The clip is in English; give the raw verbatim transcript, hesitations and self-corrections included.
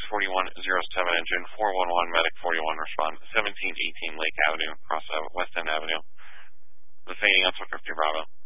forty-one oh seven engine, four one one, medic forty-one, respond, seventeen eighteen Lake Avenue, across uh, West End Avenue. The fading on Swifter Bravo.